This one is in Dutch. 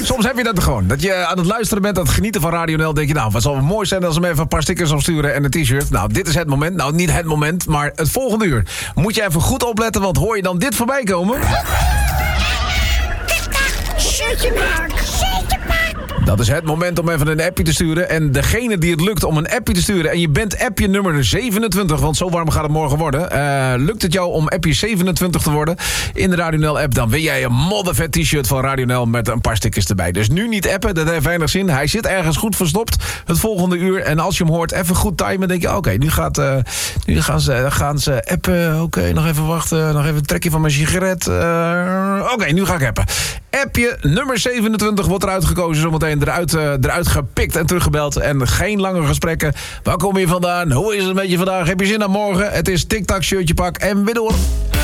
Soms heb je dat gewoon. Dat je aan het luisteren bent, aan het genieten van Radio NL. Denk je, nou, wat zal wel mooi zijn als we hem even een paar stickers opsturen en een t-shirt. Nou, dit is het moment. Nou, niet het moment, maar het volgende uur. Moet je even goed opletten, want hoor je dan dit voorbij komen? Shirtje pak. Dat is het moment om even een appje te sturen. En degene die het lukt om een appje te sturen... en je bent appje nummer 27, want zo warm gaat het morgen worden. Lukt het jou om appje 27 te worden in de Radio NL app... dan win jij een moddervet t-shirt van Radio NL met een paar stickers erbij. Dus nu niet appen, dat heeft weinig zin. Hij zit ergens goed verstopt het volgende uur. En als je hem hoort, even goed timen. denk je, oké, nu gaan ze appen. Oké, nog even wachten. Nog even een trekje van mijn sigaret. Oké, nu ga ik appen. Appje nummer 27 wordt eruit gekozen. Zometeen eruit gepikt en teruggebeld. En geen lange gesprekken. Waar kom je vandaan? Hoe is het met je vandaag? Heb je zin aan morgen? Het is TikTok, shirtje pak en weer door.